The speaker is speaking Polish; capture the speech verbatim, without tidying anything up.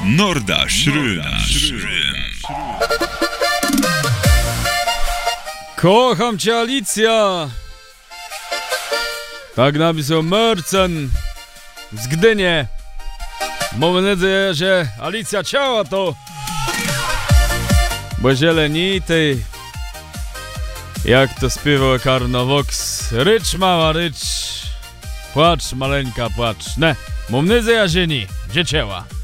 Norda Schröm. Kocham cię, Alicja! Tak napisał Mercen z Gdynie. Mam nadzieję, że Alicja ciała to, bo zielenity, jak to śpiewał Karnovox. Rycz, mała, rycz, płacz, maleńka, płacz. Ne, mam nadzieję, że nie, że ciała.